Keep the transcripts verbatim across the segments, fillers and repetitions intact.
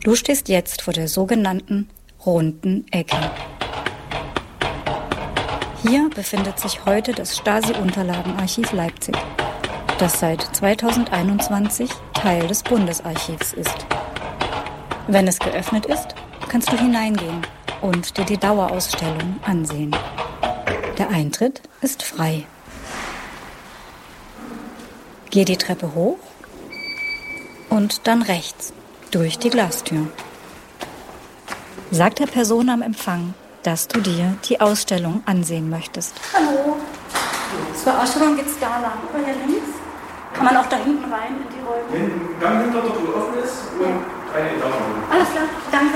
Du stehst jetzt vor der sogenannten runden Ecke. Hier befindet sich heute das Stasi-Unterlagenarchiv Leipzig, das seit zweitausendeinundzwanzig Teil des Bundesarchivs ist. Wenn es geöffnet ist, kannst du hineingehen und dir die Dauerausstellung ansehen. Der Eintritt ist frei. Geh die Treppe hoch und dann rechts durch die Glastür. Sag der Person am Empfang, dass du dir die Ausstellung ansehen möchtest. Hallo. Zur Ausstellung geht's da lang, oder hier links? Kann man auch da hinten rein in die Räume? Wenn Gang hinter der Tür offen ist und ja. Eine Etage. Alles klar, danke.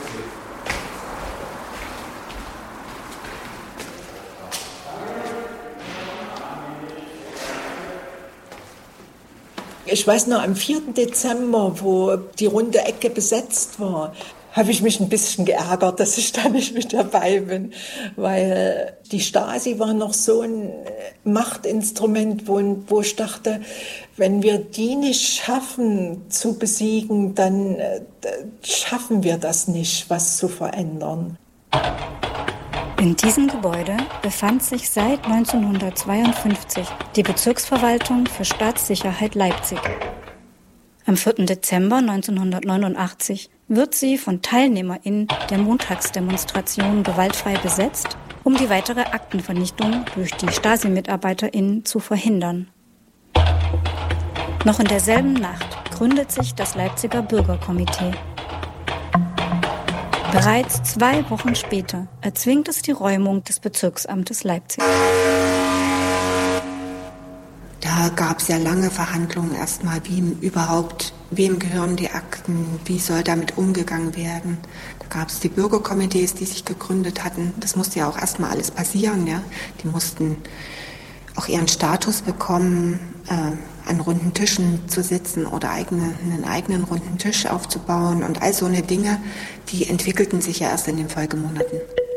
Ich weiß noch, am vierten Dezember, wo die runde Ecke besetzt war, habe ich mich ein bisschen geärgert, dass ich da nicht mit dabei bin, weil die Stasi war noch so ein Machtinstrument, wo, wo ich dachte, wenn wir die nicht schaffen zu besiegen, dann äh, schaffen wir das nicht, was zu verändern. In diesem Gebäude befand sich seit neunzehnhundertzweiundfünfzig die Bezirksverwaltung für Staatssicherheit Leipzig. Am vierten Dezember neunzehnhundertneunundachtzig wird sie von TeilnehmerInnen der Montagsdemonstration gewaltfrei besetzt, um die weitere Aktenvernichtung durch die Stasi-MitarbeiterInnen zu verhindern. Noch in derselben Nacht gründet sich das Leipziger Bürgerkomitee. Bereits zwei Wochen später erzwingt es die Räumung des Bezirksamtes Leipzig. Da gab es ja lange Verhandlungen erstmal, wie überhaupt, wem gehören die Akten, wie soll damit umgegangen werden. Da gab es die Bürgerkomitees, die sich gegründet hatten. Das musste ja auch erstmal alles passieren. Ja. Die mussten auch ihren Status bekommen, äh, an runden Tischen zu sitzen oder eigene, einen eigenen runden Tisch aufzubauen. Und all so eine Dinge, die entwickelten sich ja erst in den Folgemonaten.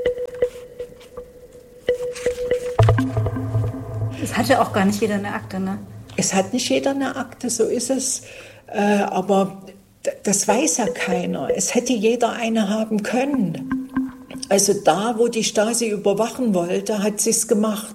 Es hat ja auch gar nicht jeder eine Akte, ne? Es hat nicht jeder eine Akte, so ist es. Äh, aber d- das weiß ja keiner. Es hätte jeder eine haben können. Also da, wo die Stasi überwachen wollte, hat sie es gemacht.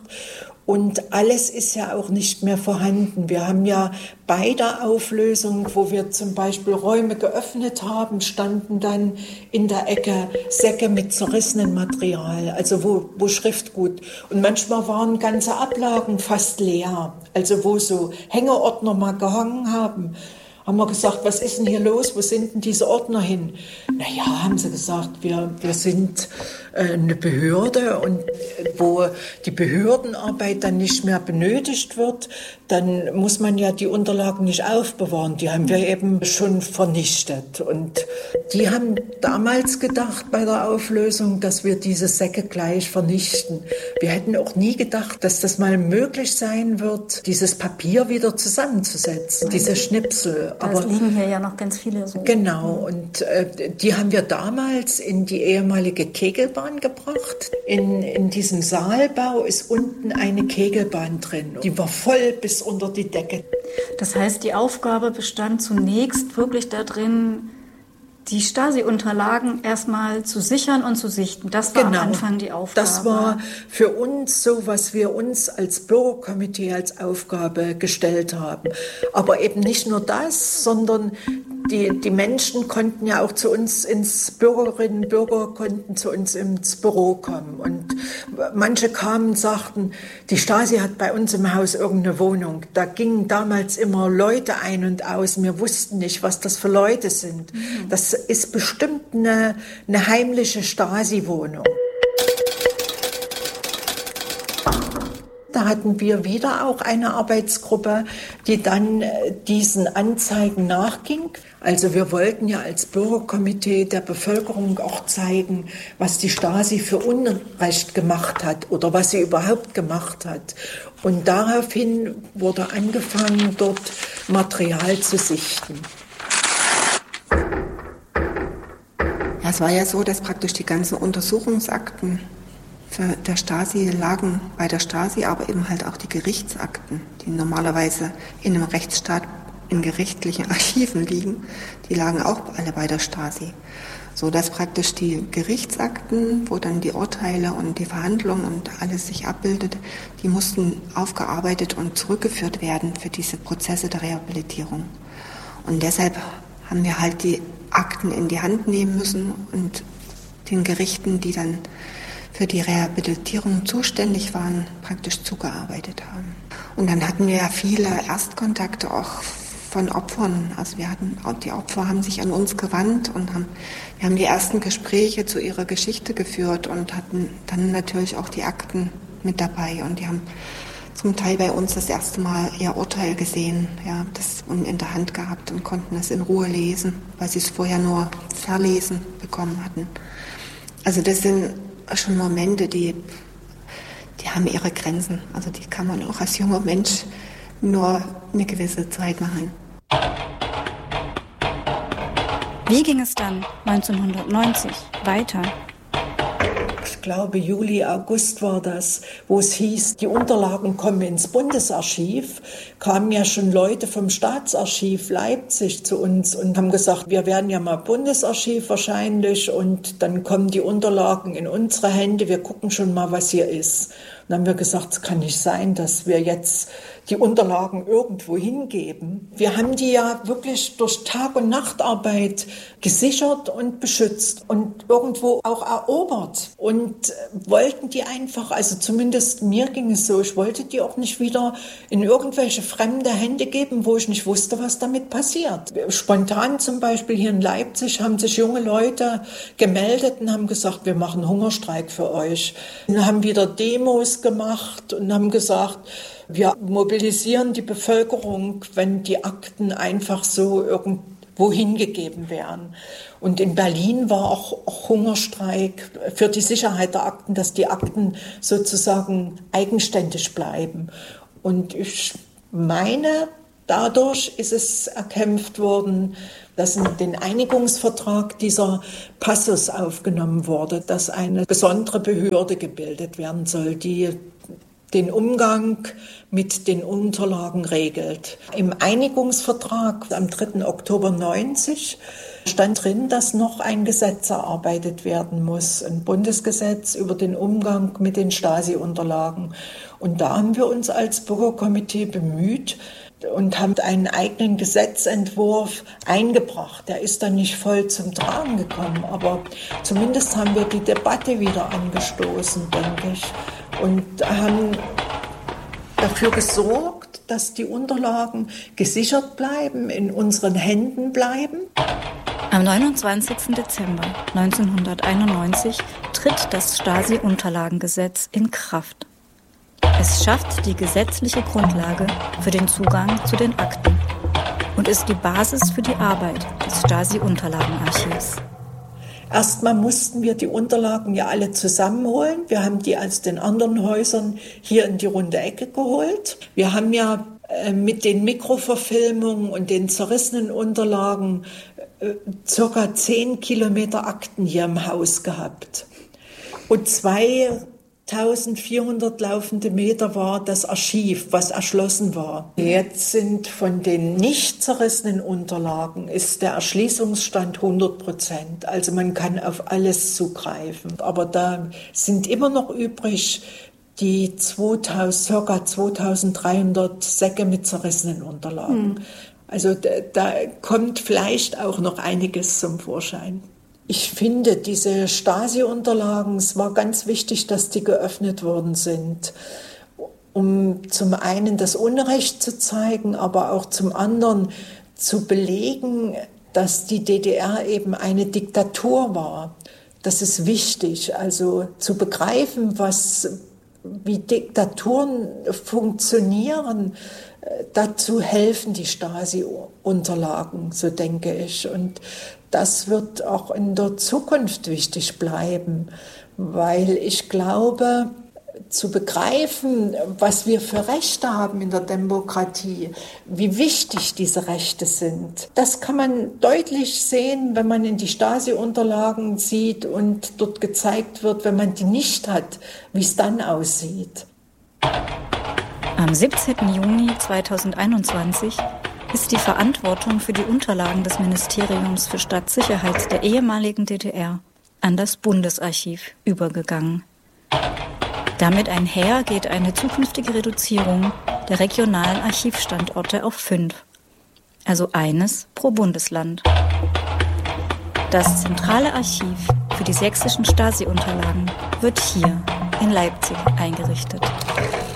Und alles ist ja auch nicht mehr vorhanden. Wir haben ja bei der Auflösung, wo wir zum Beispiel Räume geöffnet haben, standen dann in der Ecke Säcke mit zerrissenem Material, also wo, wo Schriftgut. Und manchmal waren ganze Ablagen fast leer, also wo so Hängeordner mal gehangen haben. Haben wir gesagt, was ist denn hier los? Wo sind denn diese Ordner hin? Naja, haben sie gesagt, wir, wir sind äh, eine Behörde und wo die Behördenarbeit dann nicht mehr benötigt wird, dann muss man ja die Unterlagen nicht aufbewahren. Die haben wir eben schon vernichtet. Und die haben damals gedacht bei der Auflösung, dass wir diese Säcke gleich vernichten. Wir hätten auch nie gedacht, dass das mal möglich sein wird, dieses Papier wieder zusammenzusetzen, diese Schnipsel. Da liegen hier ja noch ganz viele so. Genau, und äh, die haben wir damals in die ehemalige Kegelbahn gebracht. In, in diesem Saalbau ist unten eine Kegelbahn drin. Die war voll bis unter die Decke. Das heißt, die Aufgabe bestand zunächst wirklich darin, die Stasi-Unterlagen erstmal zu sichern und zu sichten. Das war genau. am Anfang die Aufgabe. Das war für uns so, was wir uns als Bürgerkomitee als Aufgabe gestellt haben. Aber eben nicht nur das, sondern die, die Menschen konnten ja auch zu uns ins, Bürgerinnen und Bürger konnten zu uns ins Büro kommen. Und manche kamen und sagten, die Stasi hat bei uns im Haus irgendeine Wohnung. Da gingen damals immer Leute ein und aus. Wir wussten nicht, was das für Leute sind. Mhm. Das ist bestimmt eine, eine heimliche Stasi-Wohnung. Da hatten wir wieder auch eine Arbeitsgruppe, die dann diesen Anzeigen nachging. Also wir wollten ja als Bürgerkomitee der Bevölkerung auch zeigen, was die Stasi für Unrecht gemacht hat oder was sie überhaupt gemacht hat. Und daraufhin wurde angefangen, dort Material zu sichten. Ja, es war ja so, dass praktisch die ganzen Untersuchungsakten für der Stasi lagen bei der Stasi, aber eben halt auch die Gerichtsakten, die normalerweise in einem Rechtsstaat in gerichtlichen Archiven liegen, die lagen auch alle bei der Stasi. So dass praktisch die Gerichtsakten, wo dann die Urteile und die Verhandlungen und alles sich abbildet, die mussten aufgearbeitet und zurückgeführt werden für diese Prozesse der Rehabilitierung. Und deshalb haben wir halt die Akten in die Hand nehmen müssen und den Gerichten, die dann für die Rehabilitierung zuständig waren, praktisch zugearbeitet haben. Und dann hatten wir ja viele Erstkontakte auch von Opfern. Also wir hatten, die Opfer haben sich an uns gewandt und haben, wir haben die ersten Gespräche zu ihrer Geschichte geführt und hatten dann natürlich auch die Akten mit dabei. Und die haben zum Teil bei uns das erste Mal ihr Urteil gesehen, ja, das in der Hand gehabt und konnten es in Ruhe lesen, weil sie es vorher nur verlesen bekommen hatten. Also das sind schon Momente, die, die haben ihre Grenzen. Also die kann man auch als junger Mensch nur eine gewisse Zeit machen. Wie ging es dann neunzehnhundertneunzig weiter? Ich glaube, Juli, August war das, wo es hieß, die Unterlagen kommen ins Bundesarchiv, kamen ja schon Leute vom Staatsarchiv Leipzig zu uns und haben gesagt, wir werden ja mal Bundesarchiv wahrscheinlich und dann kommen die Unterlagen in unsere Hände, wir gucken schon mal, was hier ist. Und dann haben wir gesagt, es kann nicht sein, dass wir jetzt die Unterlagen irgendwo hingeben. Wir haben die ja wirklich durch Tag- und Nachtarbeit gesichert und beschützt und irgendwo auch erobert und wollten die einfach, also zumindest mir ging es so, ich wollte die auch nicht wieder in irgendwelche fremde Hände geben, wo ich nicht wusste, was damit passiert. Spontan zum Beispiel hier in Leipzig haben sich junge Leute gemeldet und haben gesagt, wir machen Hungerstreik für euch. Und haben wieder Demos gemacht und haben gesagt, wir mobilisieren die Bevölkerung, wenn die Akten einfach so irgendwo hingegeben werden. Und in Berlin war auch, auch Hungerstreik für die Sicherheit der Akten, dass die Akten sozusagen eigenständig bleiben. Und ich meine, dadurch ist es erkämpft worden, dass in den Einigungsvertrag dieser Passus aufgenommen wurde, dass eine besondere Behörde gebildet werden soll, die den Umgang mit den Unterlagen regelt. Im Einigungsvertrag am dritten Oktober neunzig stand drin, dass noch ein Gesetz erarbeitet werden muss, ein Bundesgesetz über den Umgang mit den Stasi-Unterlagen. Und da haben wir uns als Bürgerkomitee bemüht und haben einen eigenen Gesetzentwurf eingebracht. Der ist dann nicht voll zum Tragen gekommen, aber zumindest haben wir die Debatte wieder angestoßen, denke ich, und haben dafür gesorgt, dass die Unterlagen gesichert bleiben, in unseren Händen bleiben. Am neunundzwanzigsten Dezember neunzehnhunderteinundneunzig tritt das Stasi-Unterlagengesetz in Kraft. Es schafft die gesetzliche Grundlage für den Zugang zu den Akten und ist die Basis für die Arbeit des Stasi-Unterlagenarchivs. Erstmal mussten wir die Unterlagen ja alle zusammenholen. Wir haben die aus den anderen Häusern hier in die runde Ecke geholt. Wir haben ja äh, mit den Mikroverfilmungen und den zerrissenen Unterlagen äh, circa zehn Kilometer Akten hier im Haus gehabt. Und zweitausendvierhundert laufende Meter war das Archiv, was erschlossen war. Jetzt sind von den nicht zerrissenen Unterlagen ist der Erschließungsstand hundert Prozent. Also man kann auf alles zugreifen. Aber da sind immer noch übrig die zweitausend, ca. zweitausenddreihundert Säcke mit zerrissenen Unterlagen. Hm. Also da, da kommt vielleicht auch noch einiges zum Vorschein. Ich finde, diese Stasi-Unterlagen, es war ganz wichtig, dass die geöffnet worden sind, um zum einen das Unrecht zu zeigen, aber auch zum anderen zu belegen, dass die D D R eben eine Diktatur war. Das ist wichtig, also zu begreifen, was, wie Diktaturen funktionieren. Dazu helfen die Stasi-Unterlagen, so denke ich. Und das wird auch in der Zukunft wichtig bleiben, weil ich glaube, zu begreifen, was wir für Rechte haben in der Demokratie, wie wichtig diese Rechte sind, das kann man deutlich sehen, wenn man in die Stasi-Unterlagen sieht und dort gezeigt wird, wenn man die nicht hat, wie es dann aussieht. Am siebzehnten Juni zweitausendeinundzwanzig ist die Verantwortung für die Unterlagen des Ministeriums für Staatssicherheit der ehemaligen D D R an das Bundesarchiv übergegangen. Damit einher geht eine zukünftige Reduzierung der regionalen Archivstandorte auf fünf, also eines pro Bundesland. Das zentrale Archiv für die sächsischen Stasi-Unterlagen wird hier in Leipzig eingerichtet.